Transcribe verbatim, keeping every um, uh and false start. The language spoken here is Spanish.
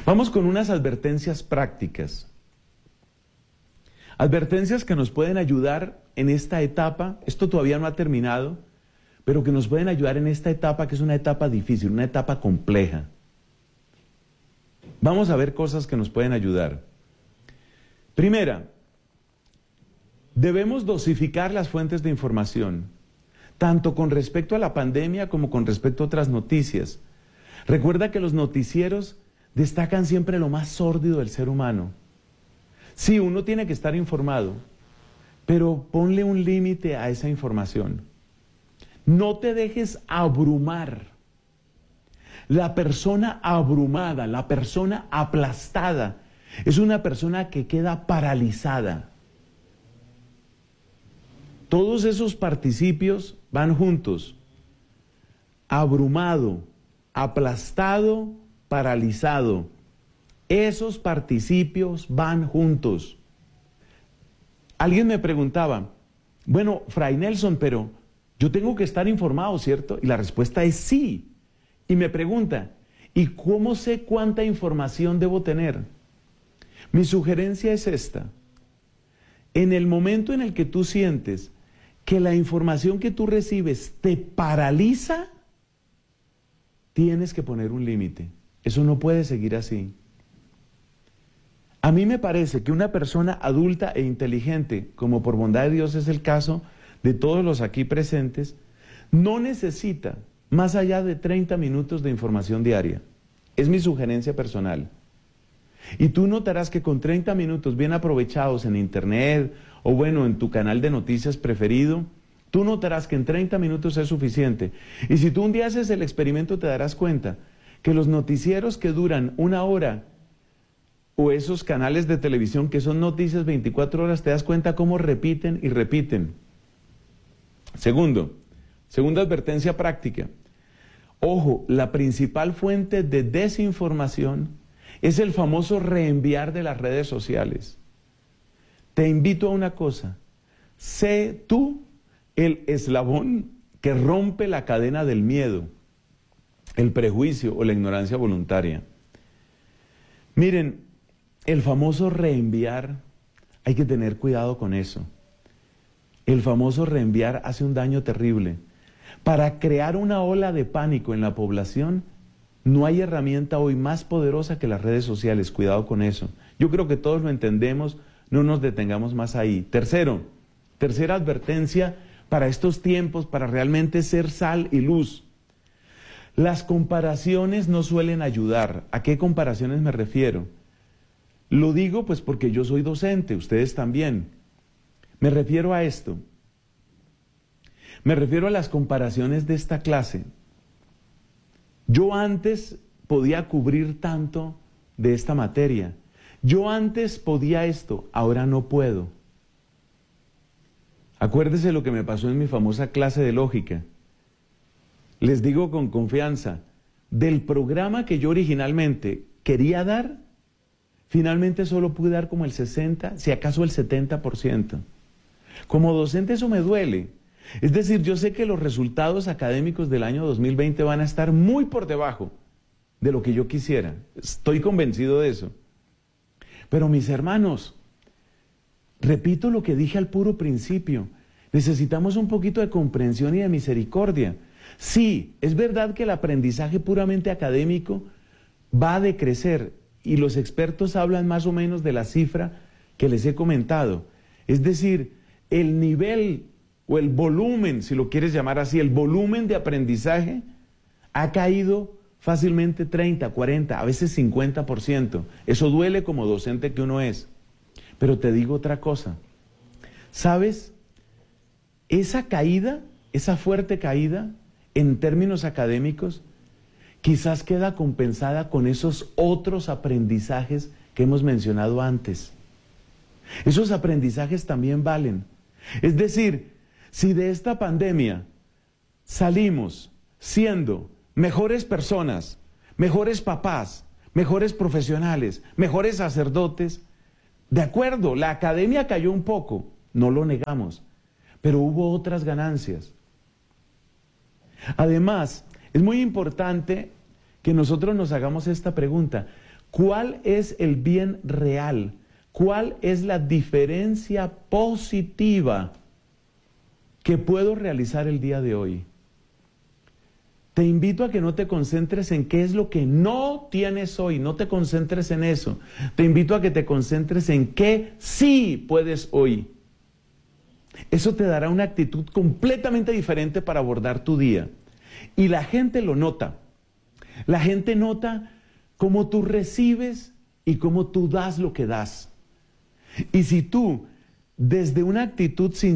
Vamos con unas advertencias prácticas. Advertencias que nos pueden ayudar en esta etapa, esto todavía no ha terminado, pero que nos pueden ayudar en esta etapa que es una etapa difícil, una etapa compleja. Vamos a ver cosas que nos pueden ayudar. Primera, debemos dosificar las fuentes de información, tanto con respecto a la pandemia como con respecto a otras noticias. Recuerda que los noticieros destacan siempre lo más sórdido del ser humano. Sí, uno tiene que estar informado, pero ponle un límite a esa información. No te dejes abrumar. La persona abrumada, la persona aplastada, es una persona que queda paralizada. Todos esos participios van juntos. Abrumado, aplastado, paralizado. Esos participios van juntos. Alguien me preguntaba, bueno, Fray Nelson, pero yo tengo que estar informado, ¿cierto? Y la respuesta es sí. Y me pregunta, ¿y cómo sé cuánta información debo tener? Mi sugerencia es esta. En el momento en el que tú sientes que la información que tú recibes te paraliza, tienes que poner un límite. Eso no puede seguir así. A mí me parece que una persona adulta e inteligente, como por bondad de Dios es el caso de todos los aquí presentes, no necesita más allá de treinta minutos de información diaria. Es mi sugerencia personal. Y tú notarás que con treinta minutos bien aprovechados en internet o bueno, en tu canal de noticias preferido, tú notarás que en treinta minutos es suficiente. Y si tú un día haces el experimento te darás cuenta que los noticieros que duran una hora o esos canales de televisión que son noticias veinticuatro horas, te das cuenta cómo repiten y repiten. Segundo, segunda advertencia práctica. Ojo, la principal fuente de desinformación es el famoso reenviar de las redes sociales. Te invito a una cosa, sé tú el eslabón que rompe la cadena del miedo, el prejuicio o la ignorancia voluntaria. Miren, el famoso reenviar, hay que tener cuidado con eso. El famoso reenviar hace un daño terrible. Para crear una ola de pánico en la población, no hay herramienta hoy más poderosa que las redes sociales. Cuidado con eso. Yo creo que todos lo entendemos, no nos detengamos más ahí. Tercero, tercera advertencia para estos tiempos, para realmente ser sal y luz. Las comparaciones no suelen ayudar. ¿A qué comparaciones me refiero? Lo digo pues porque yo soy docente, ustedes también. Me refiero a esto. Me refiero a las comparaciones de esta clase. Yo antes podía cubrir tanto de esta materia. Yo antes podía esto, ahora no puedo. Acuérdese lo que me pasó en mi famosa clase de lógica. Les digo con confianza, del programa que yo originalmente quería dar, finalmente solo pude dar como el sesenta, si acaso el setenta por ciento. Como docente eso me duele. Es decir, yo sé que los resultados académicos del año dos mil veinte van a estar muy por debajo de lo que yo quisiera. Estoy convencido de eso. Pero mis hermanos, repito lo que dije al puro principio, necesitamos un poquito de comprensión y de misericordia. Sí, es verdad que el aprendizaje puramente académico va a decrecer y los expertos hablan más o menos de la cifra que les he comentado. Es decir, el nivel o el volumen, si lo quieres llamar así, el volumen de aprendizaje ha caído fácilmente treinta, cuarenta, a veces cincuenta por ciento. Eso duele como docente que uno es. Pero te digo otra cosa. ¿Sabes? Esa caída, esa fuerte caída, en términos académicos, quizás queda compensada con esos otros aprendizajes que hemos mencionado antes. Esos aprendizajes también valen. Es decir, si de esta pandemia salimos siendo mejores personas, mejores papás, mejores profesionales, mejores sacerdotes, de acuerdo, la academia cayó un poco, no lo negamos, pero hubo otras ganancias. Además, es muy importante que nosotros nos hagamos esta pregunta: ¿Cuál es el bien real? ¿Cuál es la diferencia positiva que puedo realizar el día de hoy? Te invito a que no te concentres en qué es lo que no tienes hoy, no te concentres en eso. Te invito a que te concentres en qué sí puedes hoy. Eso te dará una actitud completamente diferente para abordar tu día. Y la gente lo nota. La gente nota cómo tú recibes y cómo tú das lo que das. Y si tú, desde una actitud sin